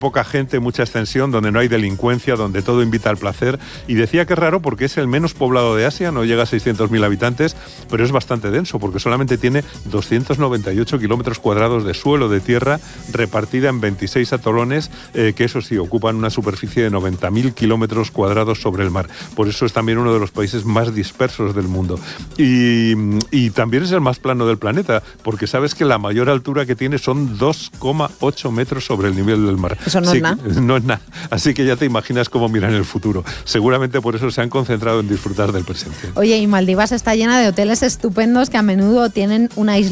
poca gente, mucha extensión, donde no hay delincuencia, donde todo invita al placer. Y decía que es raro porque es el menos poblado de Asia, no llega a 600.000 habitantes, pero es bastante denso porque solamente tiene 298 kilómetros cuadrados de suelo, de tierra, repartida en 26 atolones, que eso sí, ocupan una superficie de 90.000 kilómetros cuadrados sobre el mar. Por eso es también uno de los países más dispersos del mundo. Y también es el más plano del planeta, porque sabes que la mayor altura que tiene son 2,8 metros sobre el nivel del mar. Eso no es nada. No es nada. Así que ya te imaginas cómo miran el futuro. Seguramente por eso se han concentrado en disfrutar del presente. Oye, y Maldivas está llena de hoteles estupendos que a menudo tienen una isla